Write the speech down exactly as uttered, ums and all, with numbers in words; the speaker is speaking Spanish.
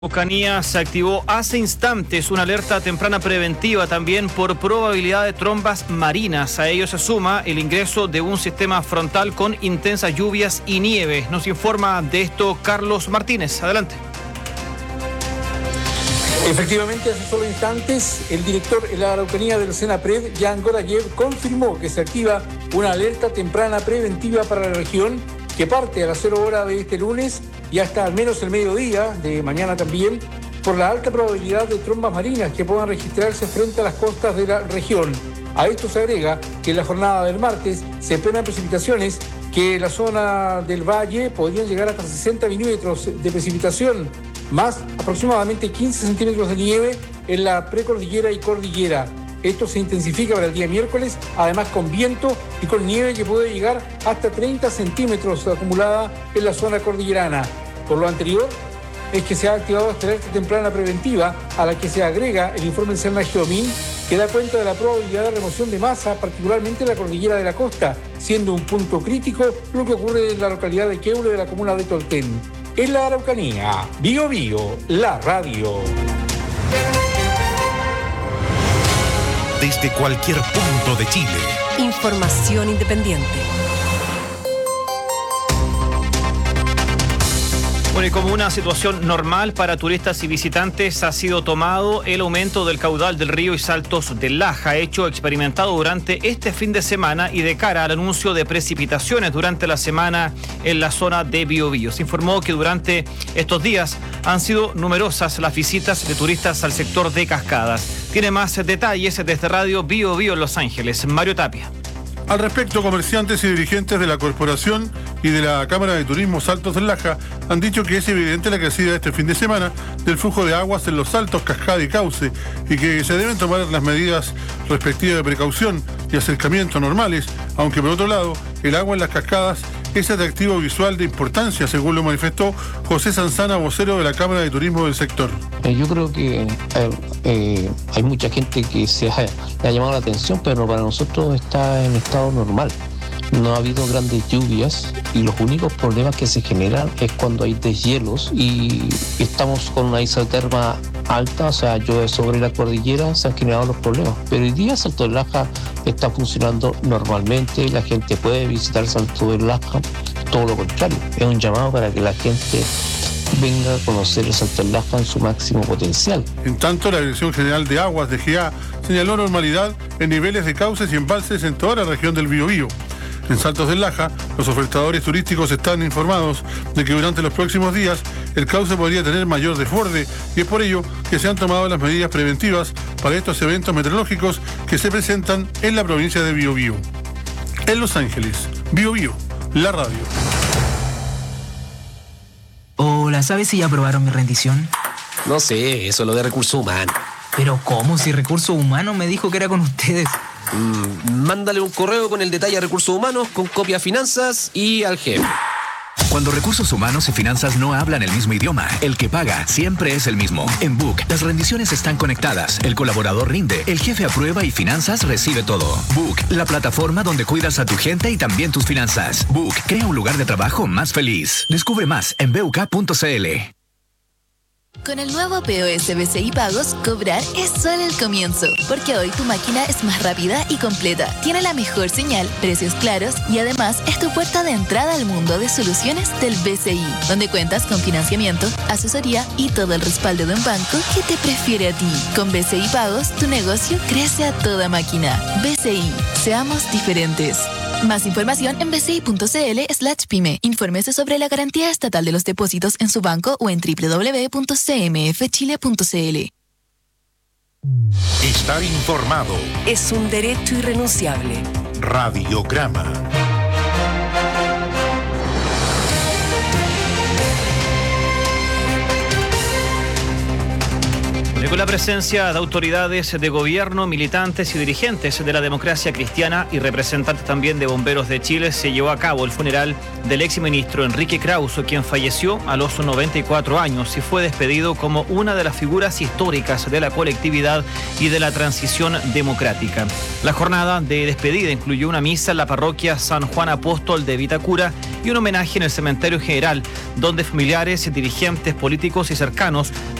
Araucanía se activó hace instantes una alerta temprana preventiva también por probabilidad de trombas marinas. A ello se suma el ingreso de un sistema frontal con intensas lluvias y nieve. Nos informa de esto Carlos Martínez. Adelante. Efectivamente, hace solo instantes, el director de la Araucanía del Senapred, Jan Gorayev, confirmó que se activa una alerta temprana preventiva para la región que parte a las cero horas de este lunes y hasta al menos el mediodía de mañana también, por la alta probabilidad de trombas marinas que puedan registrarse frente a las costas de la región. A esto se agrega que en la jornada del martes se esperan precipitaciones que en la zona del valle podrían llegar hasta sesenta milímetros de precipitación, más aproximadamente quince centímetros de nieve en la precordillera y cordillera. Esto se intensifica para el día miércoles, además con viento y con nieve que puede llegar hasta treinta centímetros acumulada en la zona cordillerana. Por lo anterior, es que se ha activado esta alerta temprana preventiva a la que se agrega el informe Cerna Geomín, que da cuenta de la probabilidad de remoción de masa, particularmente en la cordillera de la costa, siendo un punto crítico lo que ocurre en la localidad de Queule de la comuna de Tolten. En la Araucanía, Bio Bio, la radio. Desde cualquier punto de Chile. Información independiente. Bueno, y como una situación normal para turistas y visitantes ha sido tomado el aumento del caudal del río y Saltos del Laja, hecho experimentado durante este fin de semana y de cara al anuncio de precipitaciones durante la semana en la zona de Biobío. Se informó que durante estos días han sido numerosas las visitas de turistas al sector de Cascadas. Tiene más detalles desde Radio Biobío en Los Ángeles. Mario Tapia. Al respecto, comerciantes y dirigentes de la corporación y de la Cámara de Turismo Saltos del Laja han dicho que es evidente la crecida este fin de semana del flujo de aguas en los saltos, cascada y cauce, y que se deben tomar las medidas respectivas de precaución y acercamiento normales, aunque por otro lado, el agua en las cascadas es atractivo visual de importancia, según lo manifestó José Sanzana, vocero de la Cámara de Turismo del sector. Eh, yo creo que eh, eh, hay mucha gente que se ha, le ha llamado la atención, pero para nosotros está en estado normal. No ha habido grandes lluvias y los únicos problemas que se generan es cuando hay deshielos y estamos con una isoterma alta, o sea, llueve sobre la cordillera, se han generado los problemas. Pero hoy día Salto del Laja está funcionando normalmente, la gente puede visitar Salto del Laja, todo lo contrario, es un llamado para que la gente venga a conocer el Salto del Laja en su máximo potencial. En tanto, la Dirección General de Aguas de G A señaló normalidad en niveles de cauces y embalses en toda la región del Biobío. En Saltos del Laja, los ofertadores turísticos están informados de que durante los próximos días el cauce podría tener mayor desborde y es por ello que se han tomado las medidas preventivas para estos eventos meteorológicos que se presentan en la provincia de Biobío. En Los Ángeles, Biobío, la radio. Hola, ¿sabes si ya aprobaron mi rendición? No sé, eso es lo de recursos humanos. Pero ¿cómo? Si Recursos Humanos me dijo que era con ustedes. Mm, mándale un correo con el detalle a Recursos Humanos, con copia a Finanzas y al jefe. Cuando Recursos Humanos y Finanzas no hablan el mismo idioma, el que paga siempre es el mismo. En Book, las rendiciones están conectadas, el colaborador rinde, el jefe aprueba y Finanzas recibe todo. Book, la plataforma donde cuidas a tu gente y también tus finanzas. Book, crea un lugar de trabajo más feliz. Descubre más en b u k punto c l. Con el nuevo P O S B C I Pagos, cobrar es solo el comienzo, porque hoy tu máquina es más rápida y completa, tiene la mejor señal, precios claros y además es tu puerta de entrada al mundo de soluciones del B C I, donde cuentas con financiamiento, asesoría y todo el respaldo de un banco que te prefiere a ti. Con B C I Pagos, tu negocio crece a toda máquina. B C I, seamos diferentes. Más información en b c i punto c l slash pyme. Infórmese sobre la garantía estatal de los depósitos en su banco o en w w w punto c m f chile punto c l. Estar informado Es un derecho irrenunciable. Radiograma. Con la presencia de autoridades de gobierno, militantes y dirigentes de la democracia cristiana y representantes también de Bomberos de Chile, se llevó a cabo el funeral del exministro Enrique Krause, quien falleció a los noventa y cuatro años y fue despedido como una de las figuras históricas de la colectividad y de la transición democrática. La jornada de despedida incluyó una misa en la parroquia San Juan Apóstol de Vitacura y un homenaje en el cementerio general, donde familiares, dirigentes políticos y cercanos